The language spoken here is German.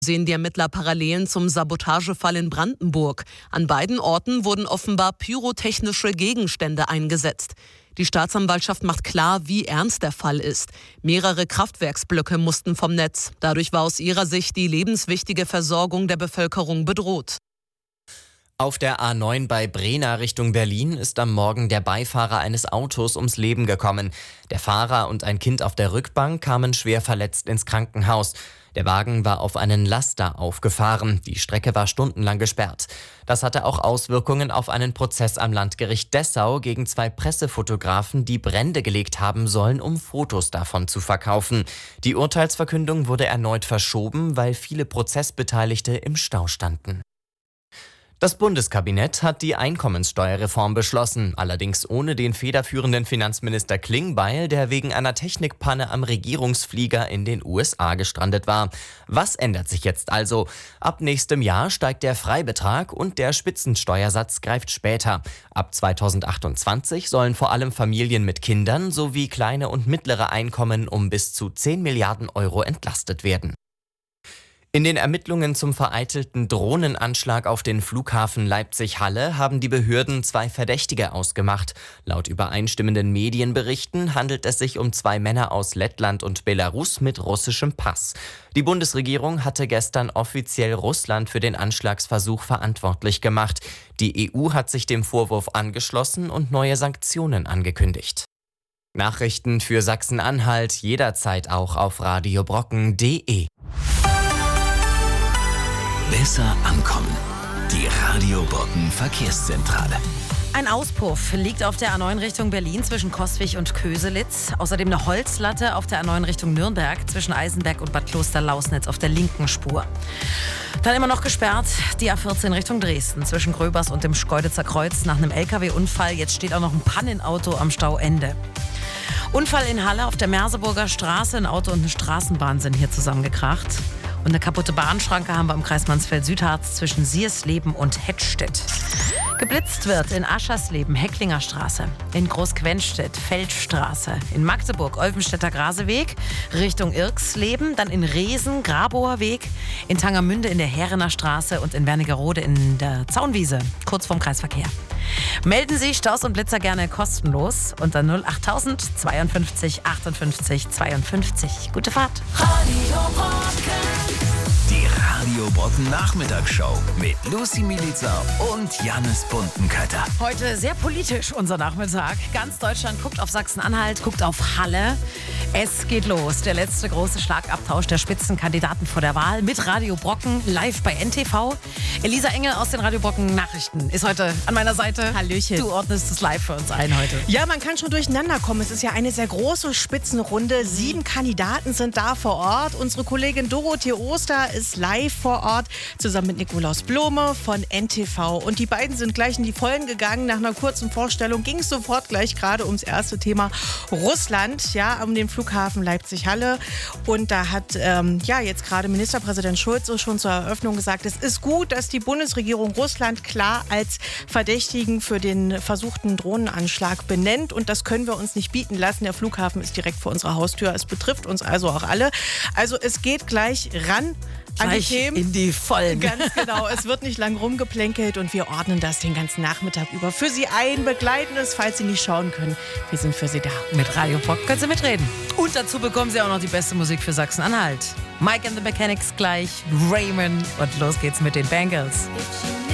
Sehen die Ermittler Parallelen zum Sabotagefall in Brandenburg. An beiden Orten wurden offenbar pyrotechnische Gegenstände eingesetzt. Die Staatsanwaltschaft macht klar, wie ernst der Fall ist. Mehrere Kraftwerksblöcke mussten vom Netz. Dadurch war aus ihrer Sicht die lebenswichtige Versorgung der Bevölkerung bedroht. Auf der A9 bei Brena Richtung Berlin ist am Morgen der Beifahrer eines Autos ums Leben gekommen. Der Fahrer und ein Kind auf der Rückbank kamen schwer verletzt ins Krankenhaus. Der Wagen war auf einen Laster aufgefahren. Die Strecke war stundenlang gesperrt. Das hatte auch Auswirkungen auf einen Prozess am Landgericht Dessau gegen 2 Pressefotografen, die Brände gelegt haben sollen, um Fotos davon zu verkaufen. Die Urteilsverkündung wurde erneut verschoben, weil viele Prozessbeteiligte im Stau standen. Das Bundeskabinett hat die Einkommenssteuerreform beschlossen, allerdings ohne den federführenden Finanzminister Klingbeil, der wegen einer Technikpanne am Regierungsflieger in den USA gestrandet war. Was ändert sich jetzt also? Ab nächstem Jahr steigt der Freibetrag und der Spitzensteuersatz greift später. Ab 2028 sollen vor allem Familien mit Kindern sowie kleine und mittlere Einkommen um bis zu 10 Milliarden Euro entlastet werden. In den Ermittlungen zum vereitelten Drohnenanschlag auf den Flughafen Leipzig-Halle haben die Behörden 2 Verdächtige ausgemacht. Laut übereinstimmenden Medienberichten handelt es sich um 2 Männer aus Lettland und Belarus mit russischem Pass. Die Bundesregierung hatte gestern offiziell Russland für den Anschlagsversuch verantwortlich gemacht. Die EU hat sich dem Vorwurf angeschlossen und neue Sanktionen angekündigt. Nachrichten für Sachsen-Anhalt jederzeit auch auf radiobrocken.de. Besser ankommen. Die Radio Brocken Verkehrszentrale. Ein Auspuff liegt auf der A9 Richtung Berlin zwischen Coswig und Köselitz. Außerdem eine Holzlatte auf der A9 Richtung Nürnberg zwischen Eisenberg und Bad Kloster-Lausnitz auf der linken Spur. Dann immer noch gesperrt die A14 Richtung Dresden zwischen Gröbers und dem Schkeuditzer Kreuz nach einem LKW-Unfall. Jetzt steht auch noch ein Pannenauto am Stauende. Unfall in Halle auf der Merseburger Straße. Ein Auto und eine Straßenbahn sind hier zusammengekracht. Und eine kaputte Bahnschranke haben wir im Kreis Mansfeld-Südharz zwischen Siersleben und Hettstedt. Geblitzt wird in Aschersleben, Hecklinger Straße, in Großquenstedt, Feldstraße, in Magdeburg, Olvenstädter Graseweg, Richtung Irksleben, dann in Reesen, Grabower Weg, in Tangermünde in der Heerener Straße und in Wernigerode in der Zaunwiese, kurz vorm Kreisverkehr. Melden Sie Staus und Blitzer gerne kostenlos unter 08000 52 58 52. Gute Fahrt. Die Radio Brocken Nachmittagsshow mit Lucy Milica und Jannis Buntenkötter. Heute sehr politisch unser Nachmittag. Ganz Deutschland guckt auf Sachsen-Anhalt, guckt auf Halle. Es geht los. Der letzte große Schlagabtausch der Spitzenkandidaten vor der Wahl mit Radio Brocken live bei NTV. Elisa Engel aus den Radio Brocken Nachrichten ist heute an meiner Seite. Hallöchen. Du ordnest es live für uns ein heute. Ja, man kann schon durcheinander kommen. Es ist ja eine sehr große Spitzenrunde. 7 Kandidaten sind da vor Ort. Unsere Kollegin Dorothee Oster ist live vor Ort, zusammen mit Nikolaus Blome von NTV. Und die beiden sind gleich in die Vollen gegangen. Nach einer kurzen Vorstellung ging es sofort gleich gerade ums erste Thema Russland, ja, um den Flughafen Leipzig-Halle. Und da hat jetzt gerade Ministerpräsident Schulz schon zur Eröffnung gesagt, es ist gut, dass die Bundesregierung Russland klar als Verdächtigen für den versuchten Drohnenanschlag benennt. Und das können wir uns nicht bieten lassen. Der Flughafen ist direkt vor unserer Haustür. Es betrifft uns also auch alle. Also es geht gleich ran an die Themen. In die Vollen. Ganz genau. Es wird nicht lang rumgeplänkelt und wir ordnen das den ganzen Nachmittag über für Sie ein, begleiten es, falls Sie nicht schauen können. Wir sind für Sie da. Mit Radio Brocken können Sie mitreden. Und dazu bekommen Sie auch noch die beste Musik für Sachsen-Anhalt. Mike and the Mechanics gleich, Raymond und los geht's mit den Bangles.